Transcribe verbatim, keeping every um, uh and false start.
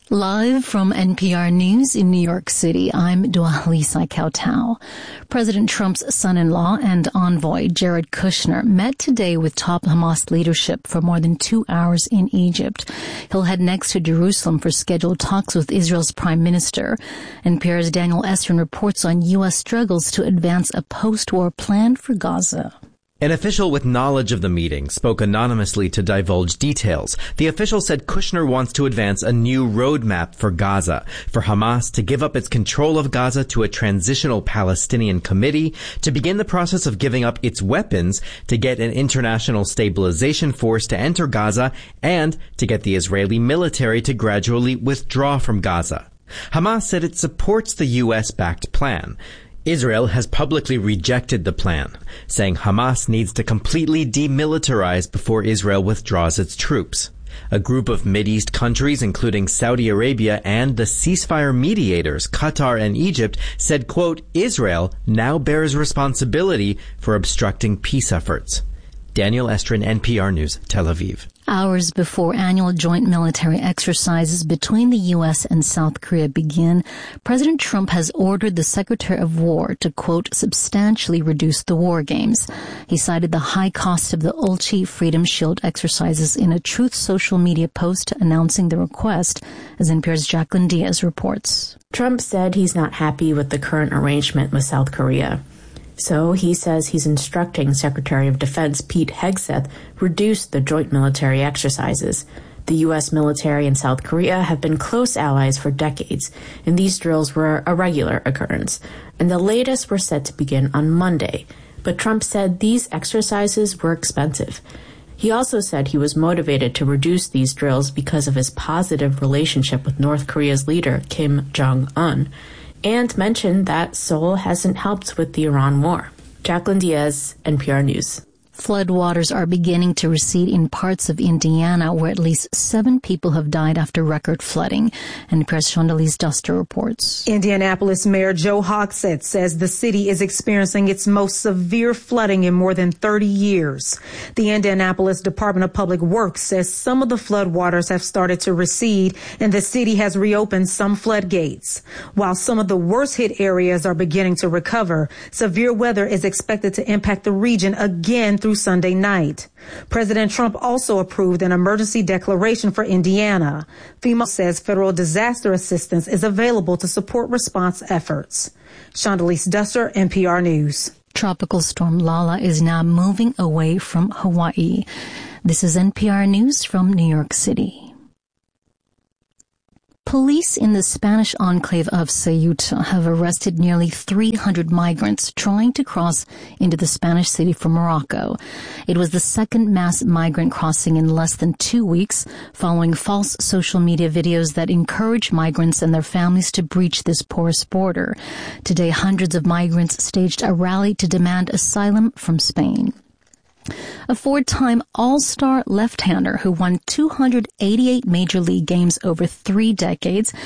Live from N P R News in New York City, I'm Dua-Lisa Kautau. President Trump's son-in-law and envoy, Jared Kushner, met today with top Hamas leadership for more than two hours in Egypt. He'll head next to Jerusalem for scheduled talks with Israel's prime minister. N P R's Daniel Estrin reports on U S struggles to advance a post-war plan for Gaza. An official with knowledge of the meeting spoke anonymously to divulge details. The official said Kushner wants to advance a new roadmap for Gaza, for Hamas to give up its control of Gaza to a transitional Palestinian committee, to begin the process of giving up its weapons, to get an international stabilization force to enter Gaza, and to get the Israeli military to gradually withdraw from Gaza. Hamas said it supports the U S-backed plan. Israel has publicly rejected the plan, saying Hamas needs to completely demilitarize before Israel withdraws its troops. A group of Mideast countries, including Saudi Arabia and the ceasefire mediators, Qatar and Egypt, said, quote, Israel now bears responsibility for obstructing peace efforts. Daniel Estrin, N P R News, Tel Aviv. Hours before annual joint military exercises between the U S and South Korea begin, President Trump has ordered the Secretary of War to, quote, substantially reduce the war games. He cited the high cost of the Ulchi Freedom Shield exercises in a Truth social media post announcing the request, as N P R's Jacqueline Diaz reports. Trump said he's not happy with the current arrangement with South Korea. So he says he's instructing Secretary of Defense Pete Hegseth reduce the joint military exercises. The U S military and South Korea have been close allies for decades, and these drills were a regular occurrence. And the latest were set to begin on Monday. But Trump said these exercises were expensive. He also said he was motivated to reduce these drills because of his positive relationship with North Korea's leader, Kim Jong-un, and mentioned that Seoul hasn't helped with the Iran war. Jacqueline Diaz, N P R News. Floodwaters are beginning to recede in parts of Indiana, where at least seven people have died after record flooding. And Press Chandelier Duster reports. Indianapolis Mayor Joe Hogsett says the city is experiencing its most severe flooding in more than thirty years. The Indianapolis Department of Public Works says some of the floodwaters have started to recede, and the city has reopened some floodgates. While some of the worst hit areas are beginning to recover, severe weather is expected to impact the region again through Sunday night. President Trump also approved an emergency declaration for Indiana. FEMA says federal disaster assistance is available to support response efforts. Chandelier Duster, N P R News. Tropical storm Lala is now moving away from Hawaii. This is N P R News from New York City. Police in the Spanish enclave of Ceuta have arrested nearly three hundred migrants trying to cross into the Spanish city from Morocco. It was the second mass migrant crossing in less than two weeks, following false social media videos that encourage migrants and their families to breach this porous border. Today, hundreds of migrants staged a rally to demand asylum from Spain. A four-time all-star left-hander who won two hundred eighty-eight major league games over three decades